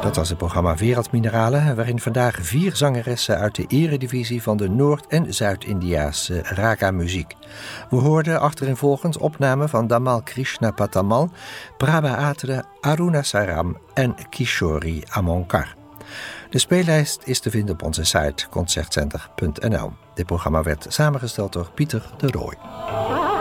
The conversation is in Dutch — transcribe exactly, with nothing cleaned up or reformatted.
Dat was het programma Wereldmineralen, waarin vandaag vier zangeressen uit de eredivisie van de Noord- en Zuid-Indiaanse raga-muziek. We hoorden achtereenvolgens opnamen van Damal Krishna Patamal, Prabha Atre, Aruna Saram en Kishori Amonkar. De speellijst is te vinden op onze site concertcenter punt n l. Dit programma werd samengesteld door Pieter de Rooij.